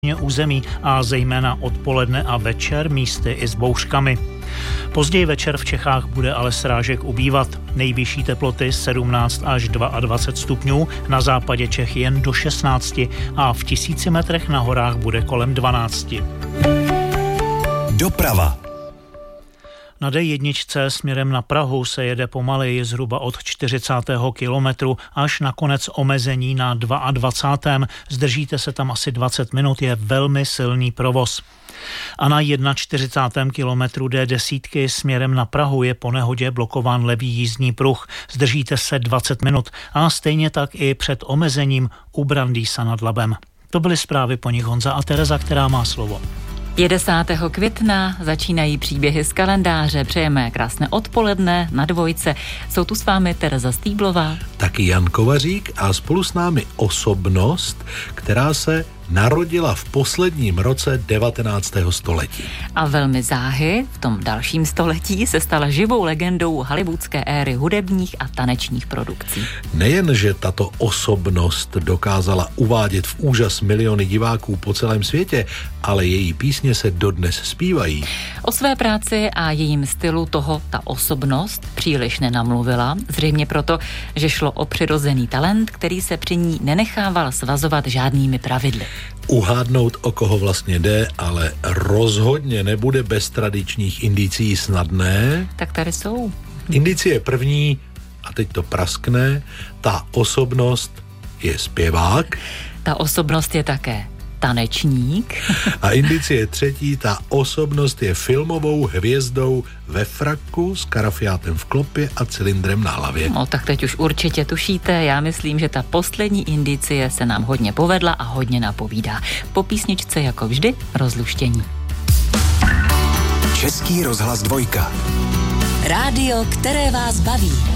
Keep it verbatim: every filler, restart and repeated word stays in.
území a zejména odpoledne a večer místy i s bouřkami. Později večer v Čechách bude ale srážek ubývat. Nejvyšší teploty sedmnáct až dvacet dva stupňů, na západě Čech jen do šestnácti a v tisíci metrech na horách bude kolem dvanácti. Doprava. Na D jedna směrem na Prahu se jede pomaleji zhruba od čtyřicátého kilometru až na konec omezení na dvacátém Zdržíte se tam asi dvacet minut, je velmi silný provoz. A na čtyřicátém prvním kilometru D deset směrem na Prahu je po nehodě blokován levý jízdní pruh. Zdržíte se dvacet minut a stejně tak i před omezením u Brandýsa nad Labem. To byly zprávy, po nich Honza a Tereza, která má slovo. desátého května začínají příběhy z kalendáře. Přejeme krásné odpoledne na Dvojce. Jsou tu s vámi Tereza Stýblová. Taky Jan Kovařík a spolu s námi osobnost, která se narodila v posledním roce devatenáctého století. A velmi záhy v tom dalším století se stala živou legendou hollywoodské éry hudebních a tanečních produkcí. Nejen, že tato osobnost dokázala uvádět v úžas miliony diváků po celém světě, ale její písně se dodnes zpívají. O své práci a jejím stylu toho ta osobnost příliš nenamluvila, zřejmě proto, že šlo o přirozený talent, který se při ní nenechával svazovat žádnými pravidly. Uhádnout, o koho vlastně jde, ale rozhodně nebude bez tradičních indicií snadné. Tak tady jsou. Indicie první, a teď to praskne, ta osobnost je zpěvák. Ta osobnost je také tanečník. A indicie třetí, ta osobnost je filmovou hvězdou ve fraku s karafiátem v klopě a cylindrem na hlavě. No tak teď už určitě tušíte, já myslím, že ta poslední indicie se nám hodně povedla a hodně napovídá. Po písničce jako vždy rozluštění. Český rozhlas Dvojka. Rádio, které vás baví.